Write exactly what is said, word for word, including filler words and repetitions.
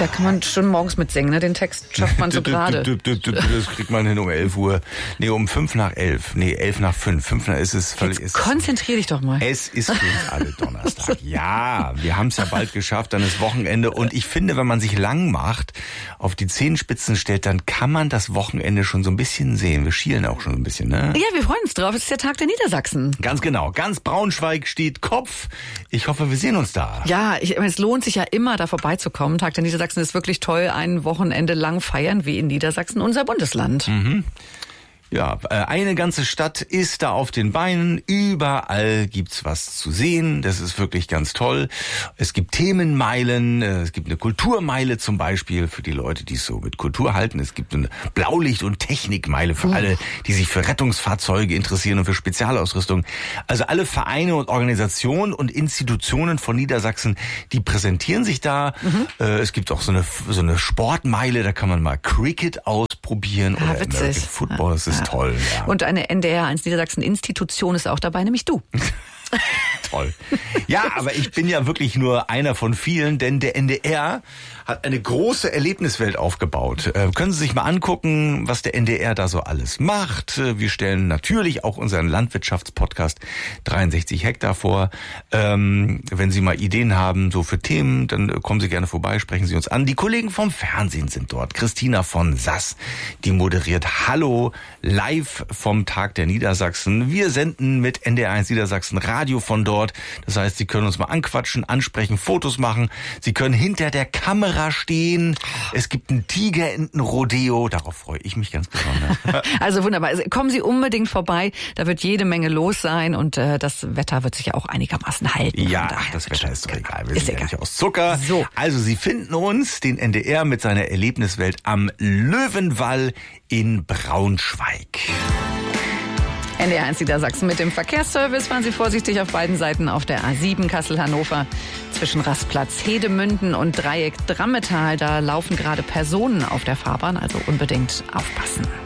Da kann man schon morgens mitsingen, ne? Den Text schafft man so gerade. Das kriegt man hin um elf Uhr. Nee, um fünf nach elf. Nee, elf nach fünf. Fünf nach ist es völlig. Jetzt konzentrier dich doch mal. Es ist für uns alle Donnerstag. Ja, wir haben es ja bald geschafft, dann ist Wochenende. Und ich finde, wenn man sich lang macht, auf die Zehenspitzen stellt, dann kann man das Wochenende schon so ein bisschen sehen. Wir schielen auch schon ein bisschen, ne? Ja, wir freuen uns drauf. Es ist der Tag der Niedersachsen. Ganz genau. Ganz Braunschweig steht Kopf. Ich hoffe, wir sehen uns da. Ja, ich, es lohnt sich ja immer, da vorbeizukommen. Tag der Niedersachsen ist wirklich toll. Ein Wochenende lang feiern wie in Niedersachsen, unser Bundesland. Mhm. Ja, eine ganze Stadt ist da auf den Beinen. Überall gibt's was zu sehen. Das ist wirklich ganz toll. Es gibt Themenmeilen. Es gibt eine Kulturmeile zum Beispiel für die Leute, die es so mit Kultur halten. Es gibt eine Blaulicht- und Technikmeile für alle, die sich für Rettungsfahrzeuge interessieren und für Spezialausrüstung. Also alle Vereine und Organisationen und Institutionen von Niedersachsen, die präsentieren sich da. Mhm. Es gibt auch so eine, so eine Sportmeile. Da kann man mal Cricket ausprobieren ja, oder witzig. American Football. Das ist toll, ja. Und eine N D R eins Niedersachsen-Institution ist auch dabei, nämlich du. Toll. Ja, aber ich bin ja wirklich nur einer von vielen, denn der N D R hat eine große Erlebniswelt aufgebaut. Äh, können Sie sich mal angucken, was der N D R da so alles macht. Wir stellen natürlich auch unseren Landwirtschaftspodcast dreiundsechzig Hektar vor. Ähm, wenn Sie mal Ideen haben, so für Themen, dann kommen Sie gerne vorbei, sprechen Sie uns an. Die Kollegen vom Fernsehen sind dort. Christina von Sass, die moderiert Hallo live vom Tag der Niedersachsen. Wir senden mit N D R eins Niedersachsen Radio von dort. Das heißt, Sie können uns mal anquatschen, ansprechen, Fotos machen. Sie können hinter der Kamera stehen. Es gibt ein Tigerentenrodeo. Darauf freue ich mich ganz besonders. Also wunderbar. Also kommen Sie unbedingt vorbei. Da wird jede Menge los sein und äh, das Wetter wird sich ja auch einigermaßen halten. Ja, ach, das Wetter ist doch egal. Wir ist sind ja egal. nicht aus Zucker. So. Also Sie finden uns, den N D R mit seiner Erlebniswelt am Löwenwall in Braunschweig. N D R eins Niedersachsen mit dem Verkehrsservice. Fahren Sie vorsichtig auf beiden Seiten auf der A sieben Kassel-Hannover zwischen Rastplatz Hedemünden und Dreieck Drammetal. Da laufen gerade Personen auf der Fahrbahn, also unbedingt aufpassen.